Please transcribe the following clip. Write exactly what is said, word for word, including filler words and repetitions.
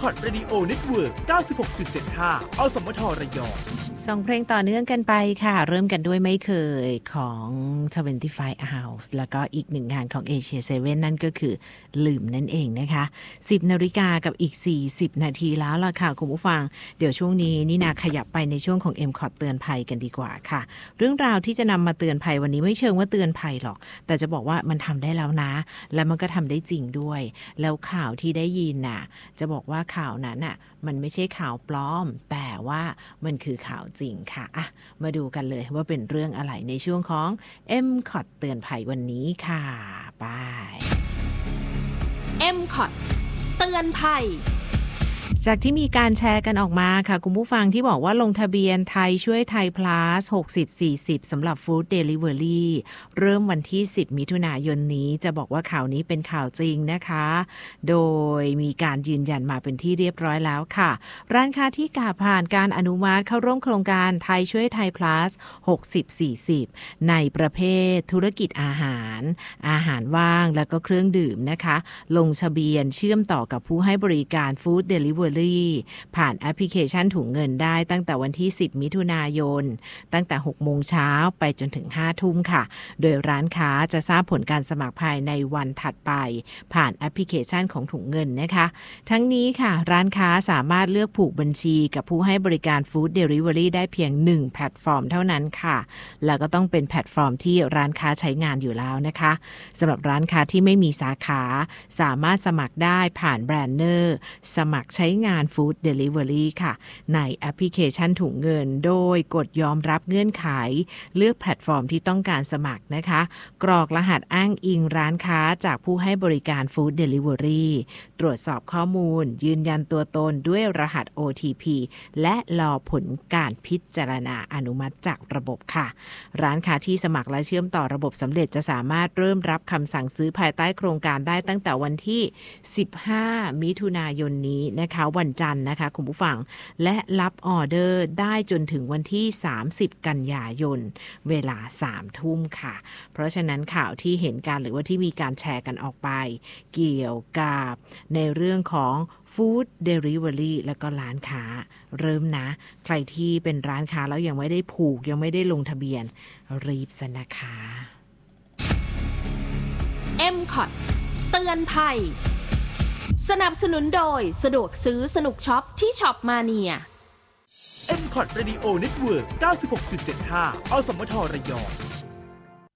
คอท Radio Network เก้าสิบหกจุดเจ็ดห้า อสมทระยองสองเพลงต่อเนื่องกันไปค่ะเริ่มกันด้วยไม่เคยของยี่สิบห้า Hours แล้วก็อีกหนึ่งงานของ Asia เซเว่น นั่นก็คือลืมนั่นเองนะคะสิบนาฬิกากับอีกสี่สิบนาทีแล้วล่ะค่ะคุณผู้ฟังเดี๋ยวช่วงนี้นี่นาขยับไปในช่วงของ เอ็ม คอท เตือนภัยกันดีกว่าค่ะเรื่องราวที่จะนำมาเตือนภัยวันนี้ไม่เชิงว่าเตือนภัยหรอกแต่จะบอกว่ามันทำได้แล้วนะและมันก็ทำได้จริงด้วยแล้วข่าวที่ได้ยินน่ะจะบอกว่าข่าวนั้นน่ะมันไม่ใช่ข่าวปลอมแต่ว่ามันคือข่าวจริงค่ะอ่ะมาดูกันเลยว่าเป็นเรื่องอะไรในช่วงของ เอ็ม คอท เตือนภัยวันนี้ค่ะไปเอ็ม คอท เตือนภัยจากที่มีการแชร์กันออกมาค่ะคุณผู้ฟังที่บอกว่าลงทะเบียนไทยช่วยไทย plus หกสิบ สี่สิบ สำหรับ Food Delivery เริ่มวันที่สิบมิถุนายนนี้จะบอกว่าข่าวนี้เป็นข่าวจริงนะคะโดยมีการยืนยันมาเป็นที่เรียบร้อยแล้วค่ะร้านค้าที่กาผ่านการอนุมัติเข้าร่วมโครงการไทยช่วยไทย plus หกสิบ สี่สิบ ในประเภทธุรกิจอาหารอาหารว่างและก็เครื่องดื่มนะคะลงทะเบียนเชื่อมต่อกับผู้ให้บริการ Food Deliveryผ่านแอปพลิเคชันถุงเงินได้ตั้งแต่วันที่สิบมิถุนายนตั้งแต่หกโมงเช้าไปจนถึงห้าทุ่มค่ะโดยร้านค้าจะทราบผลการสมัครภายในวันถัดไปผ่านแอปพลิเคชันของถุงเงินนะคะทั้งนี้ค่ะร้านค้าสามารถเลือกผูกบัญชีกับผู้ให้บริการ Food Delivery ได้เพียงหนึ่งแพลตฟอร์มเท่านั้นค่ะแล้วก็ต้องเป็นแพลตฟอร์มที่ร้านค้าใช้งานอยู่แล้วนะคะสำหรับร้านค้าที่ไม่มีสาขาสามารถสมัครได้ผ่านแบรนเนอร์สมัครใช้งาน Food Delivery ค่ะในแอปพลิเคชันถุงเงินโดยกดยอมรับเงื่อนไขเลือกแพลตฟอร์มที่ต้องการสมัครนะคะกรอกรหัสอ้างอิงร้านค้าจากผู้ให้บริการ Food Delivery ตรวจสอบข้อมูลยืนยันตัวตนด้วยรหัส โอ ที พี และรอผลการพิจารณาอนุมัติจากระบบค่ะร้านค้าที่สมัครและเชื่อมต่อระบบสำเร็จจะสามารถเริ่มรับคำสั่งซื้อภายใต้โครงการได้ตั้งแต่วันที่สิบห้ามิถุนายนนี้นะคะวันจันทร์นะคะคุณผู้ฟังและรับออเดอร์ได้จนถึงวันที่สามสิบกันยายนเวลาสามทุ่มค่ะเพราะฉะนั้นข่าวที่เห็นกันหรือว่าที่มีการแชร์กันออกไปเกี่ยวกับในเรื่องของ Food Delivery แล้วก็ร้านค้าเริ่มนะใครที่เป็นร้านค้าแล้วยังไม่ได้ผูกยังไม่ได้ลงทะเบียนรีบซะนะคะเอ็ม คอท เตือนภัยสนับสนุนโดยสะดวกซื้อสนุกช็อปที่ช็อปมาเนียเอ็ม คอท Radio Network เก้าสิบหกจุดเจ็ดห้า อสมทระยอง